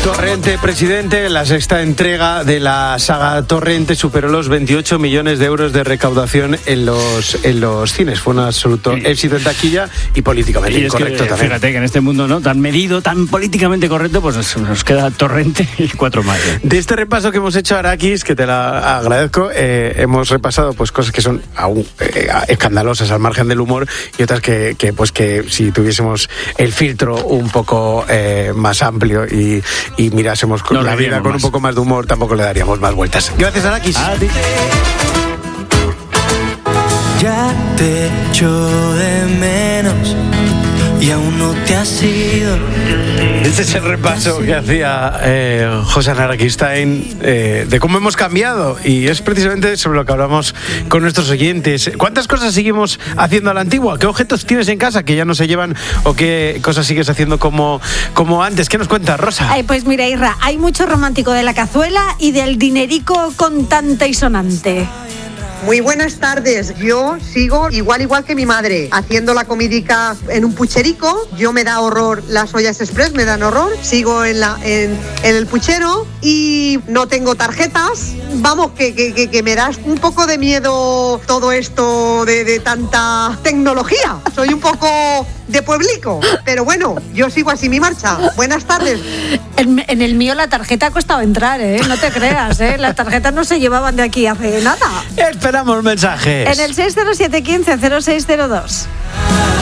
Torrente, presidente. La sexta entrega de la saga Torrente superó los 28 millones de euros de recaudación en los cines. Fue un absoluto éxito en taquilla y políticamente incorrecto también. Fíjate que en este mundo no tan medido, tan políticamente correcto, pues nos queda Torrente y 4 más. De este repaso que hemos hecho, Arakis, que te la agradezco, hemos repasado pues cosas que son aún escandalosas al margen del humor y otras que si tuviésemos el filtro un poco más amplio y mirásemos la vida con un poco más de humor, tampoco le daríamos más vueltas. Gracias, Arakis. A ti. Ya te echo de menos y aún no te has ido. Este es el repaso que hacía José Arakistain de cómo hemos cambiado, y es precisamente sobre lo que hablamos con nuestros oyentes. ¿Cuántas cosas seguimos haciendo a la antigua? ¿Qué objetos tienes en casa que ya no se llevan o qué cosas sigues haciendo como antes? ¿Qué nos cuentas, Rosa? Pues mira, Isra, hay mucho romántico de la cazuela y del dinerico contante y sonante. Muy buenas tardes. Yo sigo igual que mi madre, haciendo la comidica en un pucherico. Yo me da horror las ollas express, me dan horror. Sigo en el puchero y no tengo tarjetas. Vamos, que me da un poco de miedo todo esto de tanta tecnología. Soy un poco de pueblico, pero bueno, yo sigo así mi marcha. Buenas tardes. En el mío la tarjeta ha costado entrar, no te creas, las tarjetas no se llevaban de aquí hace nada. Esperamos mensajes. En el 607 15 0602.